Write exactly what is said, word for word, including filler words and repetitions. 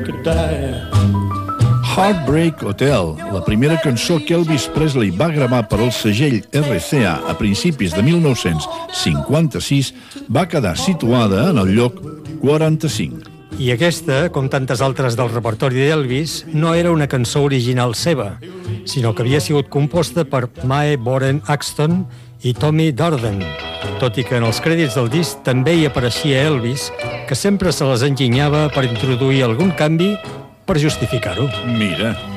could die. Heartbreak Hotel, la primera cançó que Elvis Presley va gravar per al segell R C A a principis de mil nou-cents cinquanta-sis, va quedar situada en el lloc quaranta-cinc. I aquesta, com tantes altres del repertori d'Elvis, no era una cançó original seva, sinó que havia sigut composta per Mae Boren Axton i Tommy Durden, tot i que en els crèdits del disc també hi apareixia Elvis, que sempre se les enginyava per introduir algun canvi per justificar-ho. Mira...